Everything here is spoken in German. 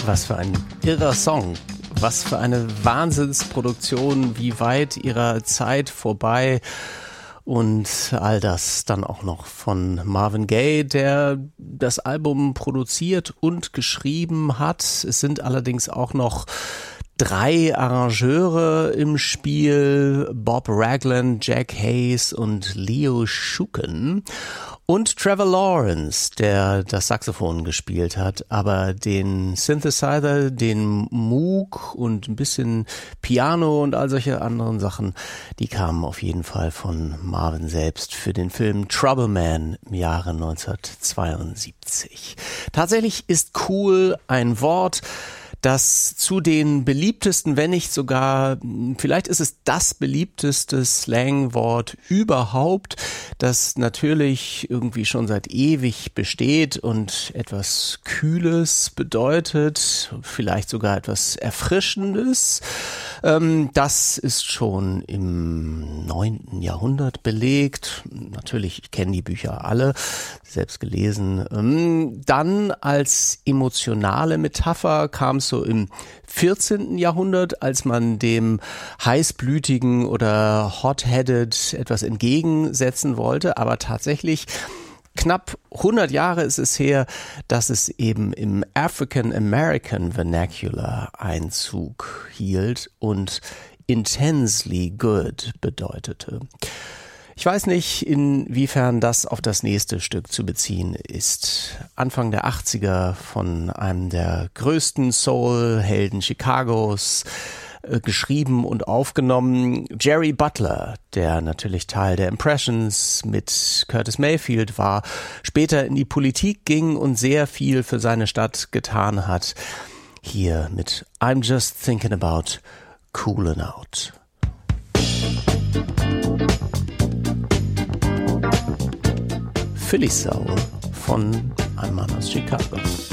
Was für ein irrer Song. Was für eine Wahnsinnsproduktion, wie weit ihrer Zeit vorbei. Und all das dann auch noch von Marvin Gaye, der das Album produziert und geschrieben hat. Es sind allerdings auch noch 3 Arrangeure im Spiel, Bob Ragland, Jack Hayes und Leo Shuken. Und Trevor Lawrence, der das Saxophon gespielt hat, aber den Synthesizer, den Moog und ein bisschen Piano und all solche anderen Sachen, die kamen auf jeden Fall von Marvin selbst für den Film Trouble Man im Jahre 1972. Tatsächlich ist cool ein Wort, das zu den beliebtesten, wenn nicht sogar, vielleicht ist es das beliebteste Slangwort überhaupt, das natürlich irgendwie schon seit ewig besteht und etwas Kühles bedeutet, vielleicht sogar etwas Erfrischendes. Das ist schon im 9. Jahrhundert belegt. Natürlich, ich kenne die Bücher alle, selbst gelesen. Dann als emotionale Metapher kam es so im 14. Jahrhundert, als man dem heißblütigen oder hot-headed etwas entgegensetzen wollte, aber tatsächlich knapp 100 Jahre ist es her, dass es eben im African American Vernacular Einzug hielt und intensely good bedeutete. Ich weiß nicht, inwiefern das auf das nächste Stück zu beziehen ist. Anfang der 80er von einem der größten Soul-Helden Chicagos, geschrieben und aufgenommen. Jerry Butler, der natürlich Teil der Impressions mit Curtis Mayfield war, später in die Politik ging und sehr viel für seine Stadt getan hat. Hier mit I'm Just Thinking About Coolin' Out. Philly Soul von einem Mann aus Chicago.